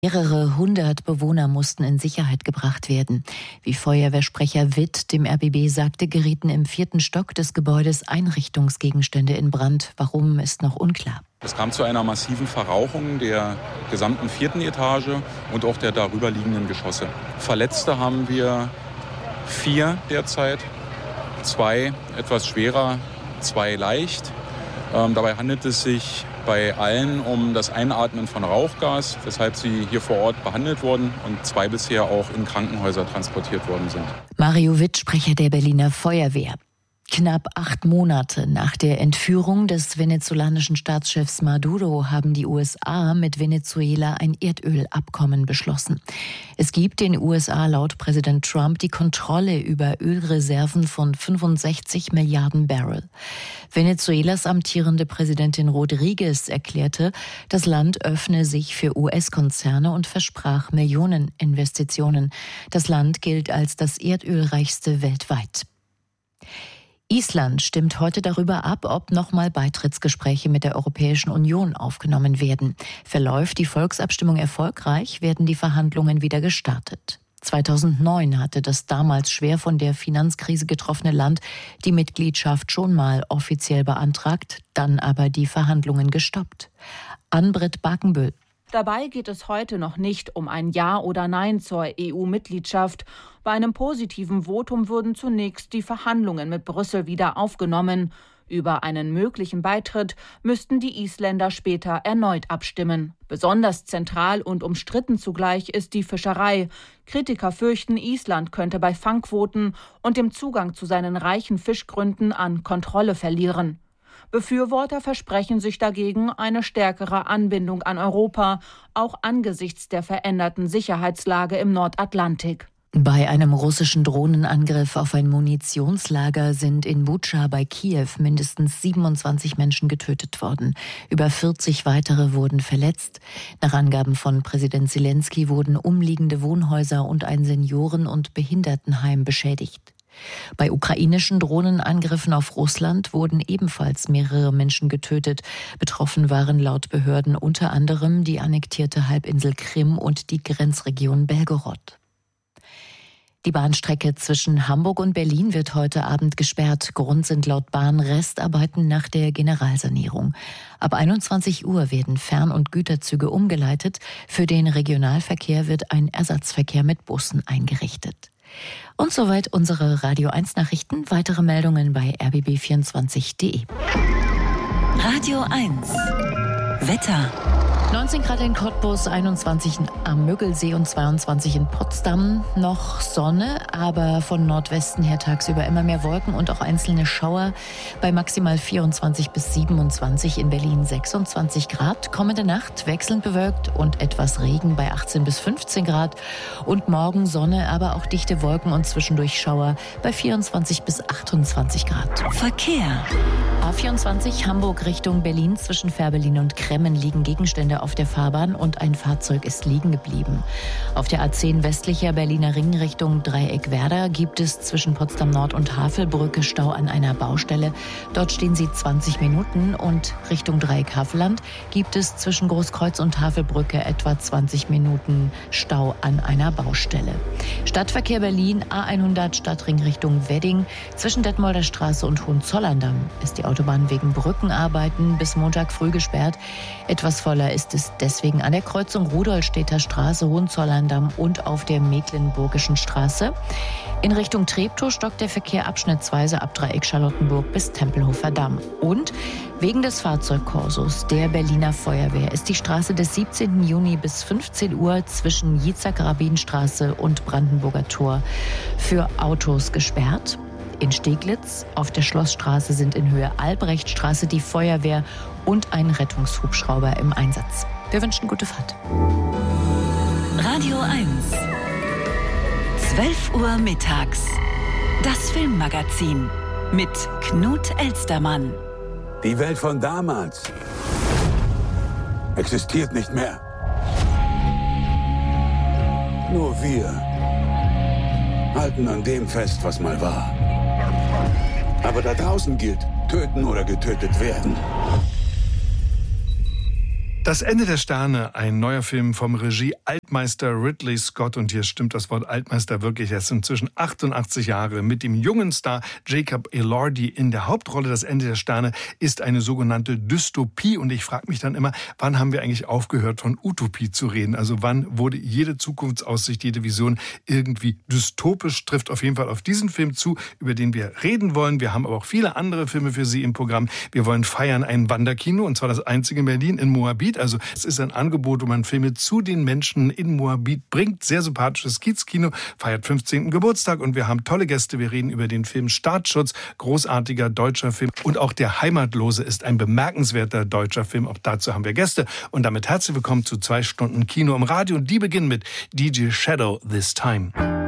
Mehrere hundert Bewohner mussten in Sicherheit gebracht werden. Wie Feuerwehrsprecher Witt dem RBB sagte, gerieten im 4. Stock des Gebäudes Einrichtungsgegenstände in Brand. Warum, ist noch unklar. Es kam zu einer massiven Verrauchung der gesamten 4. Etage und auch der darüber liegenden Geschosse. Verletzte haben wir 4 derzeit, 2 etwas schwerer, 2 leicht. Dabei handelt es sich bei allen um das Einatmen von Rauchgas, weshalb sie hier vor Ort behandelt wurden und 2 bisher auch in Krankenhäuser transportiert worden sind. Mario Witt, Sprecher der Berliner Feuerwehr. Knapp 8 Monate nach der Entführung des venezolanischen Staatschefs Maduro haben die USA mit Venezuela ein Erdölabkommen beschlossen. Es gibt den USA laut Präsident Trump die Kontrolle über Ölreserven von 65 Milliarden Barrel. Venezuelas amtierende Präsidentin Rodriguez erklärte, das Land öffne sich für US-Konzerne und versprach Millioneninvestitionen. Das Land gilt als das erdölreichste weltweit. Island stimmt heute darüber ab, ob nochmal Beitrittsgespräche mit der Europäischen Union aufgenommen werden. Verläuft die Volksabstimmung erfolgreich, werden die Verhandlungen wieder gestartet. 2009 hatte das damals schwer von der Finanzkrise getroffene Land die Mitgliedschaft schon mal offiziell beantragt, dann aber die Verhandlungen gestoppt. Ann-Britt Barkenbüll. Dabei geht es heute noch nicht um ein Ja oder Nein zur EU-Mitgliedschaft. Bei einem positiven Votum würden zunächst die Verhandlungen mit Brüssel wieder aufgenommen. Über einen möglichen Beitritt müssten die Isländer später erneut abstimmen. Besonders zentral und umstritten zugleich ist die Fischerei. Kritiker fürchten, Island könnte bei Fangquoten und dem Zugang zu seinen reichen Fischgründen an Kontrolle verlieren. Befürworter versprechen sich dagegen eine stärkere Anbindung an Europa, auch angesichts der veränderten Sicherheitslage im Nordatlantik. Bei einem russischen Drohnenangriff auf ein Munitionslager sind in Butscha bei Kiew mindestens 27 Menschen getötet worden. Über 40 weitere wurden verletzt. Nach Angaben von Präsident Zelensky wurden umliegende Wohnhäuser und ein Senioren- und Behindertenheim beschädigt. Bei ukrainischen Drohnenangriffen auf Russland wurden ebenfalls mehrere Menschen getötet. Betroffen waren laut Behörden unter anderem die annektierte Halbinsel Krim und die Grenzregion Belgorod. Die Bahnstrecke zwischen Hamburg und Berlin wird heute Abend gesperrt. Grund sind laut Bahn Restarbeiten nach der Generalsanierung. Ab 21 Uhr werden Fern- und Güterzüge umgeleitet. Für den Regionalverkehr wird ein Ersatzverkehr mit Bussen eingerichtet. Und soweit unsere Radio 1 Nachrichten. Weitere Meldungen bei rbb24.de. Radio 1 Wetter. 19 Grad in Cottbus, 21 am Müggelsee und 22 in Potsdam. Noch Sonne, aber von Nordwesten her tagsüber immer mehr Wolken und auch einzelne Schauer. Bei maximal 24 bis 27, in Berlin 26 Grad. Kommende Nacht wechselnd bewölkt und etwas Regen bei 18 bis 15 Grad. Und morgen Sonne, aber auch dichte Wolken und zwischendurch Schauer bei 24 bis 28 Grad. Verkehr. A24 Hamburg Richtung Berlin, zwischen Fährberlin und Kremmen liegen Gegenstände auf der Fahrbahn und ein Fahrzeug ist liegen geblieben. Auf der A10 westlicher Berliner Ring Richtung Dreieck Werder gibt es zwischen Potsdam Nord und Havelbrücke Stau an einer Baustelle. Dort stehen sie 20 Minuten und Richtung Dreieck Havelland gibt es zwischen Großkreuz und Havelbrücke etwa 20 Minuten Stau an einer Baustelle. Stadtverkehr Berlin, A100 Stadtring Richtung Wedding. Zwischen Detmolder Straße und Hohenzollern-Damm ist die Autobahn wegen Brückenarbeiten bis Montag früh gesperrt. Etwas voller ist es deswegen an der Kreuzung Rudolstädter Straße, Hohenzollern-Damm und auf der Mecklenburgischen Straße. In Richtung Treptow stockt der Verkehr abschnittsweise ab Dreieck Charlottenburg bis Tempelhofer Damm. Und wegen des Fahrzeugkorsos der Berliner Feuerwehr ist die Straße des 17. Juni bis 15 Uhr zwischen Jitzak-Rabin-Straße und Brandenburger Tor für Autos gesperrt. In Steglitz auf der Schlossstraße sind in Höhe Albrechtstraße die Feuerwehr und ein Rettungshubschrauber im Einsatz. Wir wünschen gute Fahrt. Radio 1 12 Uhr mittags. Das Filmmagazin mit Knut Elstermann. Die Welt von damals existiert nicht mehr. Nur wir halten an dem fest, was mal war. Aber da draußen gilt, töten oder getötet werden. Das Ende der Sterne, ein neuer Film vom Regie-Altmeister Ridley Scott. Und hier stimmt das Wort Altmeister wirklich. Er ist inzwischen 88 Jahre. Mit dem jungen Star Jacob Elordi in der Hauptrolle. Das Ende der Sterne ist eine sogenannte Dystopie. Und ich frage mich dann immer, wann haben wir eigentlich aufgehört, von Utopie zu reden? Also wann wurde jede Zukunftsaussicht, jede Vision irgendwie dystopisch? Trifft auf jeden Fall auf diesen Film zu, über den wir reden wollen. Wir haben aber auch viele andere Filme für Sie im Programm. Wir wollen feiern ein Wanderkino, und zwar das einzige in Berlin, in Moabit. Also es ist ein Angebot, wo man Filme zu den Menschen in Moabit bringt. Sehr sympathisches Kiezkino, feiert 15. Geburtstag und wir haben tolle Gäste. Wir reden über den Film Staatsschutz, großartiger deutscher Film. Und auch Der Heimatlose ist ein bemerkenswerter deutscher Film. Auch dazu haben wir Gäste. Und damit herzlich willkommen zu 2 Stunden Kino im Radio. Und die beginnen mit DJ Shadow This Time.